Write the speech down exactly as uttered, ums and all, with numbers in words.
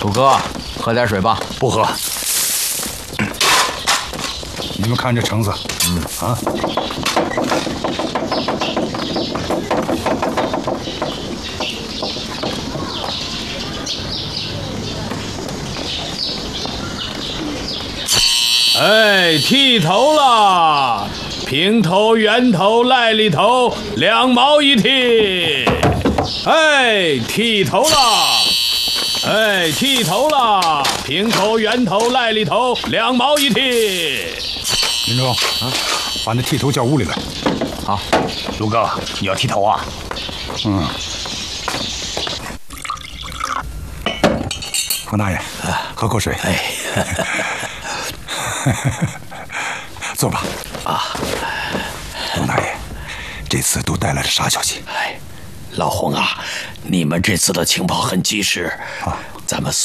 楚哥，喝点水吧。 不喝。你们看这橙子，嗯啊。 哎，剃头了，平头、圆头、赖里头，两毛一剃。哎，剃头了，哎，剃头了，平头、圆头、赖里头，两毛一剃。 林中啊，把那剃头叫屋里来。 好， 卢哥，你要剃头啊？ 嗯。黄大爷，喝口水。 哎。 坐吧。 啊， 王大爷，这次都带来了啥消息？ 哎，老洪啊，你们这次的情报很及时啊， 咱们